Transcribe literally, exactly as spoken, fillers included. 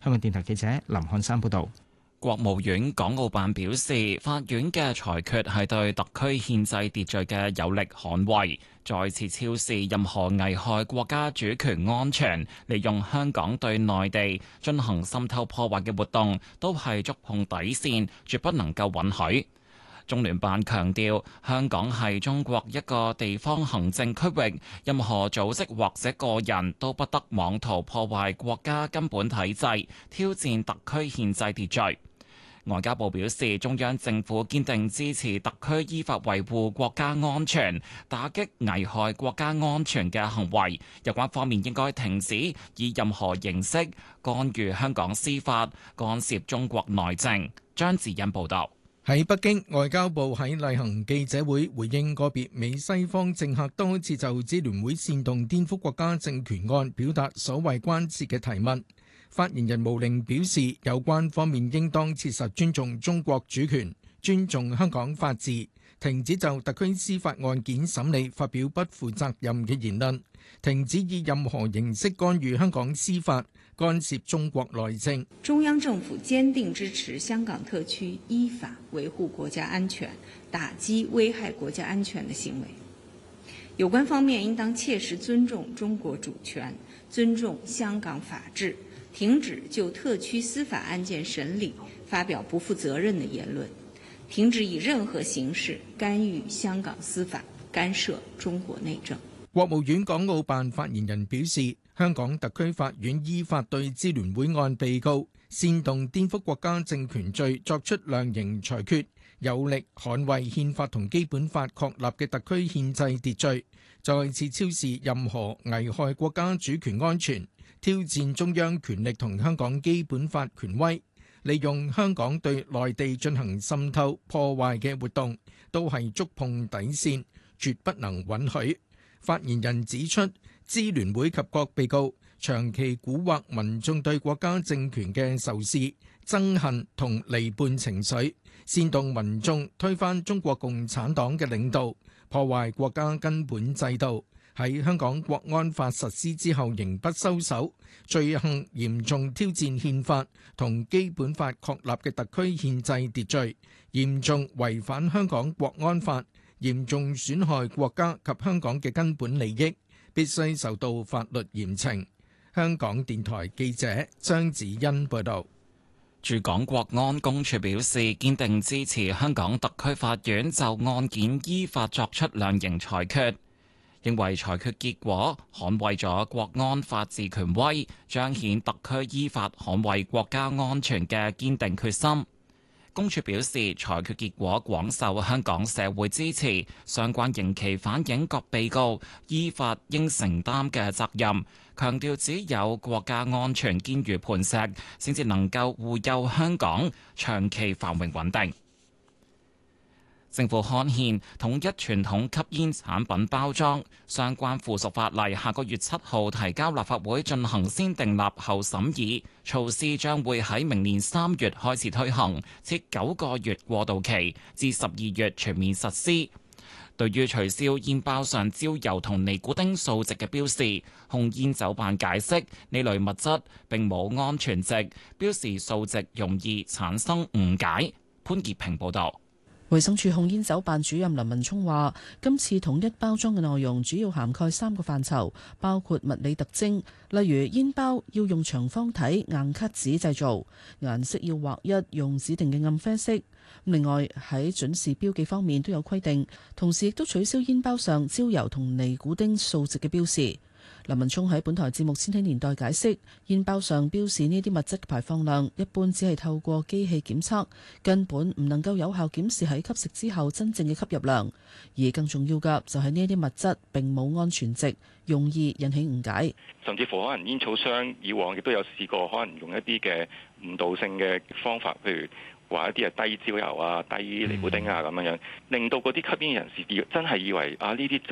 香港電台記者林漢山報道。 國務院港澳辦表示，法院嘅裁決係對特區憲制秩序嘅有力捍衛，再次昭示任何危害國家主權安全、利用香港對內地進行滲透破壞嘅活動，都係觸碰底線，絕不能夠允許。中聯辦強調，香港係中國一個地方行政區域，任何組織或者個人都不得妄圖破壞國家根本體制，挑戰特區憲制秩序。外交部表示，中央政府堅定支持特區依法維護國家安全，打擊危害國家安全嘅行為。有關方面應該停止以任何形式干預香港司法、干涉中國內政。張智欣報導。 喺北京，外交部喺例行記者會回應個別美西方政客多次就支聯會煽動顛覆國家政權案表達所謂關切嘅提問。發言人毛寧表示，有關方面應當切實尊重中國主權，尊重香港法治，停止就特區司法案件審理發表不負責任嘅言論，停止以任何形式干預香港司法、干涉中國內政。 中央政府堅定支持香港特區依法維護國家安全，打擊危害國家安全的行為。有關方面應當切實尊重中國主權，尊重香港法治，停止就特區司法案件審理發表不負責任的言論，停止以任何形式干預香港司法、干涉中國內政。 國務院港澳辦發言人表示，香港特區法院依法對支聯會案被告煽動顛覆國家政權罪作出量刑裁決，有力捍衛憲法同基本法確立嘅特區憲制秩序，再次昭示任何危害國家主權安全、挑戰中央權力同香港基本法權威，利用香港對內地進行滲透破壞嘅活動，都係觸碰底線，絕不能允許。發言人指出，支聯會及各被告長期蠱惑民眾對國家政權嘅仇視、憎恨同離叛情緒，煽動民眾推翻中國共產黨嘅領導，破壞國家根本制度。喺香港國安法實施之後仍不收手，罪行嚴重挑戰憲法同基本法確立嘅特區憲制秩序，嚴重違反香港國安法，嚴重損害國家及香港嘅根本利益，必須受到法律嚴懲。香港電台記者張子欣報道。 駐港國安公署表示，堅定支持香港特區法院就案件依法作出量刑裁決，認為裁決結果捍衛咗國安法治權威，彰顯特區依法捍衛國家安全嘅堅定決心。公署表示，裁決結果廣受香港社會支持，相關刑期反映各被告依法應承擔嘅責任，強調只有國家安全堅如磐石，先至能夠護佑香港長期繁榮穩定。政府刊憲統一傳統吸煙產品包裝相關附屬法例，下個月七號提交立法會進行先訂立後審議，措施將會喺明年三月開始推行，設九個月過渡期，至十二月全面實施。對於取消煙包上焦油同尼古丁數值嘅標示，控煙酒辦解釋呢類物質並冇安全值，標示數值容易產生誤解。潘潔平報導。 衛生署控煙酒辦主任林文聰話，今次統一包裝嘅內容主要涵蓋三個範疇，包括物理特徵，例如煙包要用長方體硬卡紙製造，顏色要劃一，用指定嘅暗啡色。另外喺準時標記方面都有規定，同時亦都取消煙包上焦油同尼古丁數值嘅標示。林文聰喺本台節目《千禧年代》解釋，煙包上標示呢啲物質嘅排放量，一般只係透過機器檢測，根本唔能夠有效檢視喺吸食之後真正嘅吸入量。而更重要嘅就係呢啲物質並冇安全值，容易引起誤解。 甚至乎可能煙草商以往亦都有試過，可能用一啲嘅誤導性嘅方法，譬如話一啲係低焦油啊、低尼古丁啊咁樣樣，令到嗰啲吸煙人士真係以為啊呢啲就